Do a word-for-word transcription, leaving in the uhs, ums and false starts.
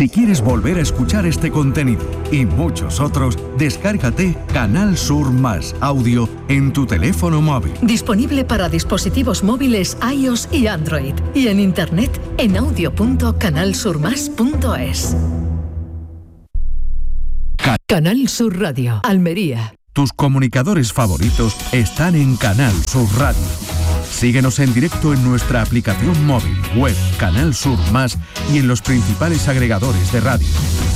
Si quieres volver a escuchar este contenido y muchos otros, descárgate Canal Sur Más Audio en tu teléfono móvil. Disponible para dispositivos móviles iOS y Android. Y en internet en audio punto canal sur más punto es. Canal Sur Radio, Almería. Tus comunicadores favoritos están en Canal Sur Radio. Síguenos en directo en nuestra aplicación móvil, web, Canal Sur Más y en los principales agregadores de radio.